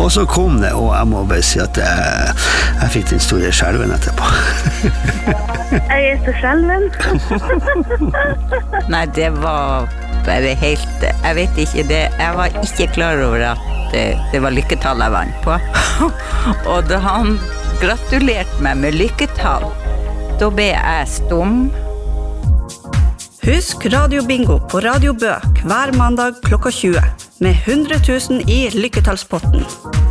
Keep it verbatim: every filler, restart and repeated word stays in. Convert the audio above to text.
Og så kom det, og jeg må bare si at jeg, jeg fikk den store skjelven etterpå. Jeg er så skjelven. Nei, det var bare helt, jeg vet ikke det, jeg var ikke klar over at det, det var lykketall jeg vant på. Og da han gratulerte meg med lykketall, da ble jeg stum. Husk Radio Bingo på Radio Bø hver mandag klokka tjue med hundre tusen i lykketallspotten.